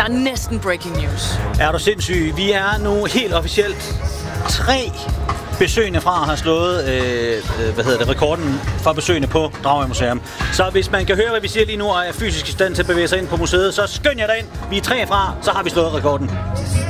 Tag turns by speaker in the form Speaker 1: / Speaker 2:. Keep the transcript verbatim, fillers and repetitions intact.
Speaker 1: er næsten breaking news.
Speaker 2: Er du sindssyg? Vi er nu helt officielt tre besøgende fra at have slået øh, hvad hedder det, rekorden for besøgende på Dragør Museum. Så hvis man kan høre, hvad vi siger lige nu, og er fysisk i stand til at bevæge sig ind på museet, så skynd jer derind. Vi er tre fra, så har vi slået rekorden.